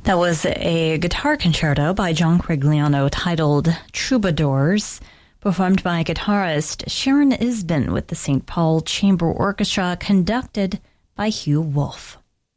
That was a guitar concerto by John Crigliano titled Troubadours, performed by guitarist Sharon Isbin with the St. Paul Chamber Orchestra, conducted by Hugh Wolf.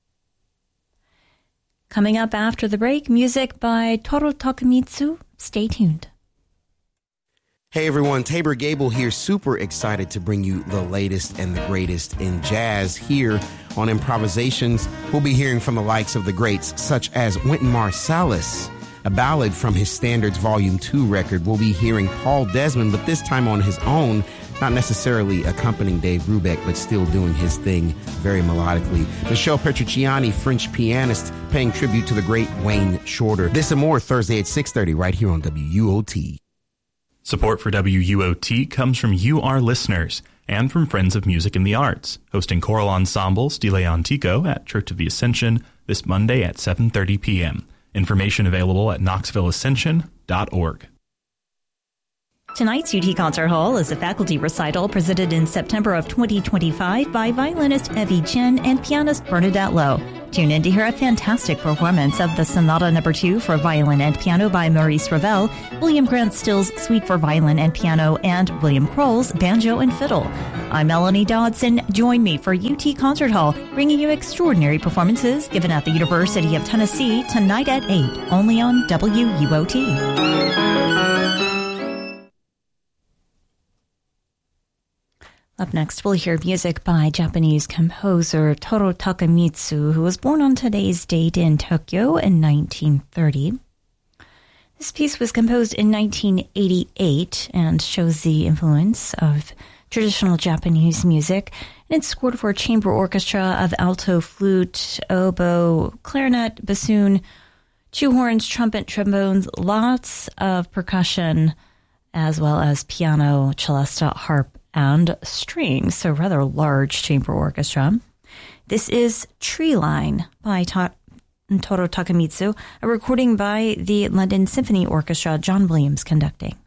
Coming up after the break, music by Toru Takemitsu. Stay tuned. Hey everyone, Tabor Gable here, super excited to bring you the latest and the greatest in jazz here on Improvisations. We'll be hearing from the likes of the greats such as Wynton Marsalis, a ballad from his Standards Volume 2 record. We'll be hearing Paul Desmond, but this time on his own, not necessarily accompanying Dave Brubeck, but still doing his thing very melodically. Michelle Petrucciani, French pianist, paying tribute to the great Wayne Shorter. This and more Thursday at 6:30 right here on WUOT. Support for WUOT comes from you, our listeners, and from Friends of Music and the Arts, hosting choral ensemble Stile Antico at Church of the Ascension this Monday at 7:30 p.m. Information available at knoxvilleascension.org. Tonight's UT Concert Hall is a faculty recital presented in September of 2025 by violinist Evie Chen and pianist Bernadette Lowe. Tune in to hear a fantastic performance of the Sonata No. 2 for violin and piano by Maurice Ravel, William Grant Still's Suite for violin and piano, and William Kroll's banjo and fiddle. I'm Melanie Dodson. Join me for UT Concert Hall, bringing you extraordinary performances given at the University of Tennessee tonight at 8, only on WUOT. Up next, we'll hear music by Japanese composer Toru Takemitsu, who was born on today's date in Tokyo in 1930. This piece was composed in 1988 and shows the influence of traditional Japanese music. And it's scored for a chamber orchestra of alto, flute, oboe, clarinet, bassoon, two horns, trumpet, trombones, lots of percussion, as well as piano, celesta, harp, and strings, so rather large chamber orchestra. This is Tree Line by Toru Takemitsu, a recording by the London Symphony Orchestra, John Williams conducting.